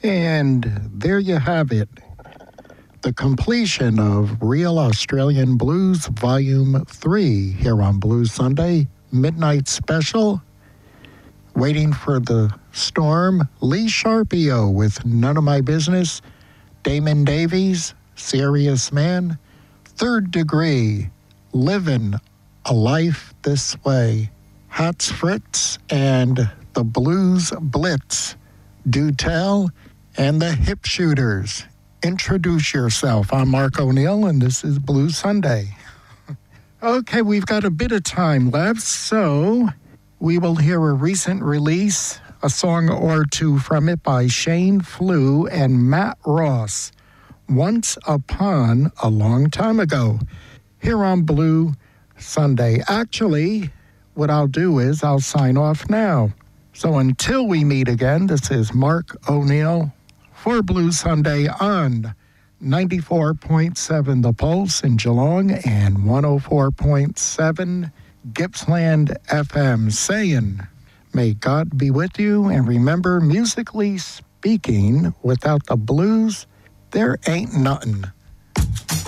And there you have it. The completion of Real Australian Blues Volume 3 here on Blues Sunday, Midnight Special. Waiting for the Storm, Lee Sharpio with None of My Business, Damon Davies, Serious Man, Third Degree, Livin' a Life This Way, Hats Fritz and the Blues Blitz, Do Tell, and the Hip Shooters. Introduce yourself. I'm Mark O'Neill, and this is Blues Sunday. Okay, we've got a bit of time left, so we will hear a recent release, a song or two from it by Shane Flew and Matt Ross, Once Upon a Long Time Ago, here on Blue Sunday. Actually, what I'll do is I'll sign off now. So until we meet again, this is Mark O'Neill for Blue Sunday on 94.7 The Pulse in Geelong and 104.7 Gippsland FM, saying, may God be with you, and remember, musically speaking, without the blues, there ain't nothing.